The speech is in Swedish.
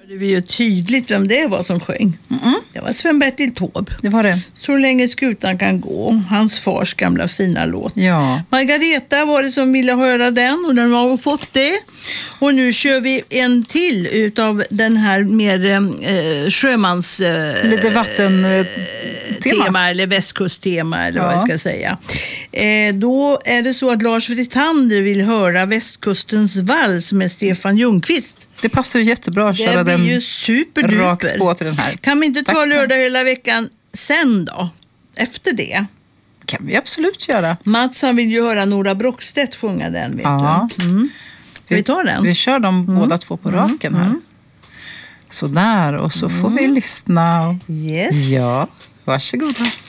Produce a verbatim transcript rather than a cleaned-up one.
Det var ju tydligt vem det var som sjöng. Mm-mm. Det var Sven-Bertil Taube. Det var det. Så länge skutan kan gå. Hans fars gamla fina låt. Ja. Margareta var det som ville höra den och den har hon fått det. Och nu kör vi en till utav den här mer eh, sjömans... Eh, Lite vatten... Eh, tema. tema eller västkusttema eller ja. vad jag ska säga. Eh, då är det så att Lars Fritander vill höra Västkustens vals med Stefan Ljungqvist. Det passar ju jättebra att köra det den blir ju superduper. Rakt på till den här. Kan vi inte ta Tack, lördag hela veckan sen då? Efter det. Kan vi absolut göra. Mats han vill ju höra Nora Brockstedt sjunga den, vet ja. du. Mm. Ska vi ta den? Vi kör dem mm. båda två på raken här. Mm. Så där, och så mm. får vi lyssna. Yes. Ja, varsågoda.